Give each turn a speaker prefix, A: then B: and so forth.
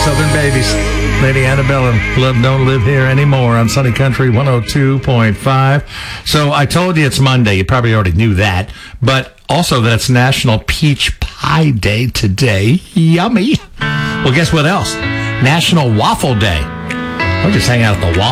A: Southern Babies. Lady Annabelle and Love Don't Live Here Anymore on Sunny Country 102.5. So I told you it's Monday. You probably already knew that. But also that it's National Peach Pie Day today. Yummy. Well, guess what else? National Waffle Day. I'll just hang out at the waffle